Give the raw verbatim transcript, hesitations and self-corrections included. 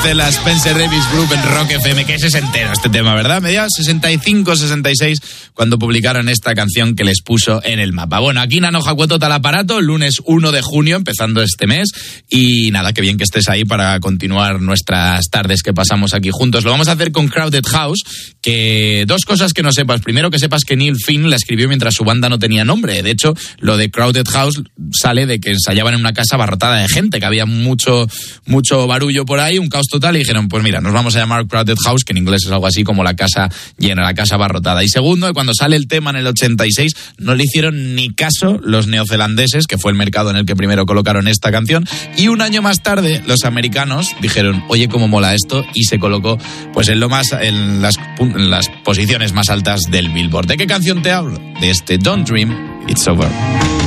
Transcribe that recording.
hace la Spencer Davis Group en Rock F M, que ese es entero este tema, ¿verdad? Media sesenta y cinco, sesenta y seis cuando publicaron esta canción que les puso en el mapa. Bueno, aquí Nano Hakueto tal aparato, lunes uno de junio, empezando este mes, y nada, qué bien que estés ahí para continuar nuestras tardes que pasamos aquí juntos. Lo vamos a hacer con Crowded House, que dos cosas que no sepas. Primero, que sepas que Neil Finn la escribió mientras su banda no tenía nombre. De hecho, lo de Crowded House sale de que ensayaban en una casa abarrotada de gente, que había mucho, mucho barullo por ahí, un caos total, y dijeron, pues mira, nos vamos a llamar Crowded House, que en inglés es algo así como la casa llena, la casa abarrotada. Y segundo, que cuando sale el tema en el ochenta y seis, no le hicieron ni caso los neozelandeses, que fue el mercado en el que primero colocaron esta canción, y un año más tarde los americanos dijeron, oye, cómo mola esto, y se colocó pues en lo más, en las, en las posiciones más altas del Billboard. ¿De qué canción te hablo? De este Don't Dream It's Over.